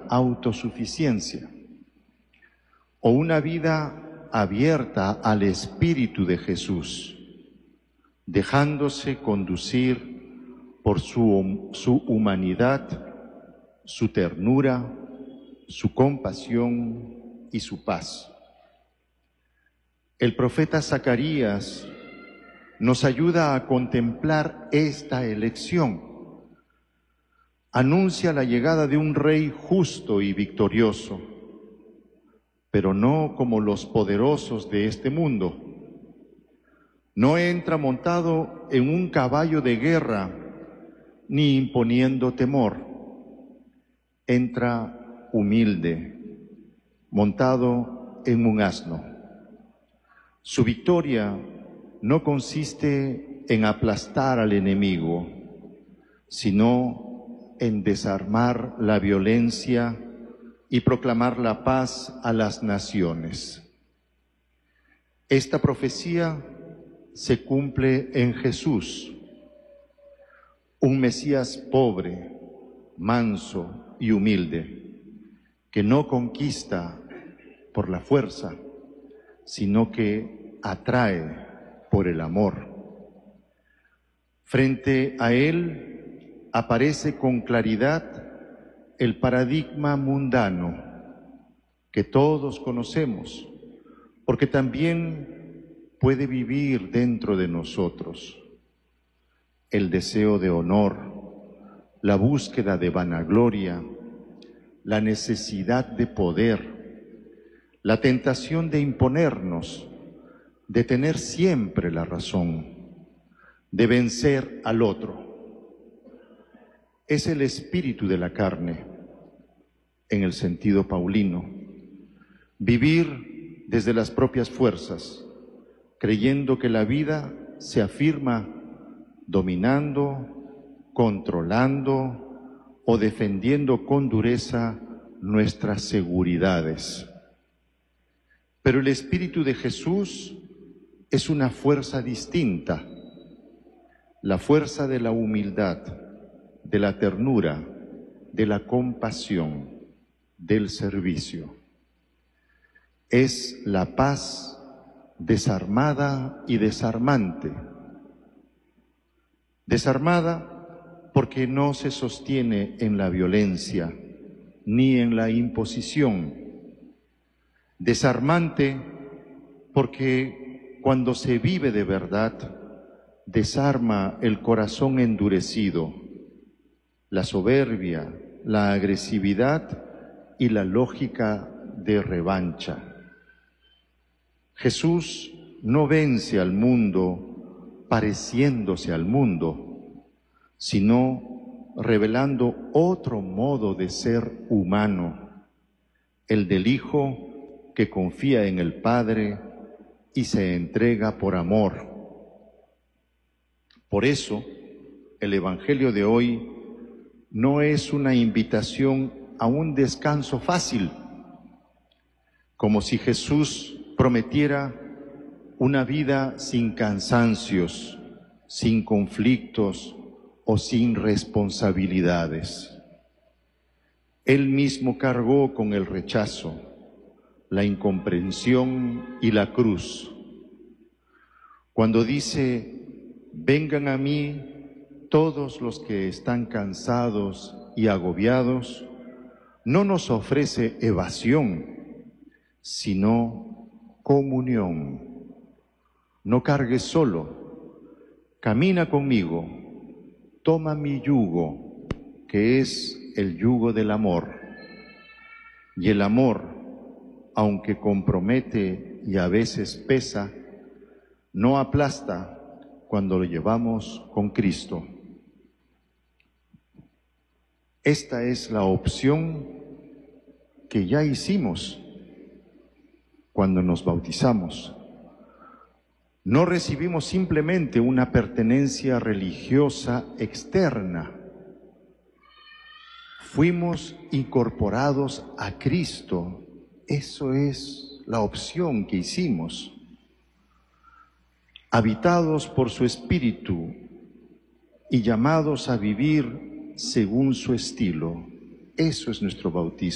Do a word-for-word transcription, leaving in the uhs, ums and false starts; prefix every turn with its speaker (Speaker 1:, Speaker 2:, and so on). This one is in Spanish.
Speaker 1: autosuficiencia, o una vida abierta al Espíritu de Jesús, dejándose conducir por su, su humanidad, su ternura, su compasión y su paz. El profeta Zacarías nos ayuda a contemplar esta elección. Anuncia la llegada de un rey justo y victorioso, pero no como los poderosos de este mundo. No entra montado en un caballo de guerra, ni imponiendo temor. Entra humilde, montado en un asno. Su victoria no consiste en aplastar al enemigo, sino en desarmar la violencia y proclamar la paz a las naciones. Esta profecía se cumple en Jesús, un Mesías pobre, manso y humilde, que no conquista por la fuerza, sino que atrae por el amor. Frente a él aparece con claridad el paradigma mundano que todos conocemos, porque también puede vivir dentro de nosotros. El deseo de honor, la búsqueda de vanagloria, la necesidad de poder, la tentación de imponernos, de tener siempre la razón, de vencer al otro. Es el espíritu de la carne, en el sentido paulino, vivir desde las propias fuerzas, creyendo que la vida se afirma dominando, controlando o defendiendo con dureza nuestras seguridades. Pero el Espíritu de Jesús es una fuerza distinta, la fuerza de la humildad, de la ternura, de la compasión, del servicio. Es la paz desarmada y desarmante. Desarmada porque no se sostiene en la violencia ni en la imposición. Desarmante porque cuando se vive de verdad, desarma el corazón endurecido, la soberbia, la agresividad y la lógica de revancha. Jesús no vence al mundo pareciéndose al mundo, sino revelando otro modo de ser humano, el del Hijo que confía en el Padre y se entrega por amor. Por eso, el Evangelio de hoy no es una invitación a un descanso fácil, como si Jesús prometiera una vida sin cansancios, sin conflictos o sin responsabilidades. Él mismo cargó con el rechazo, la incomprensión y la cruz. Cuando dice, vengan a mí todos los que están cansados y agobiados, no nos ofrece evasión, sino comunión. No cargues solo, camina conmigo, toma mi yugo, que es el yugo del amor. Y el amor, aunque compromete y a veces pesa, no aplasta cuando lo llevamos con Cristo. Esta es la opción que ya hicimos cuando nos bautizamos. No recibimos simplemente una pertenencia religiosa externa. Fuimos incorporados a Cristo. Eso es la opción que hicimos. Habitados por su Espíritu y llamados a vivir según su estilo. Eso es nuestro bautismo.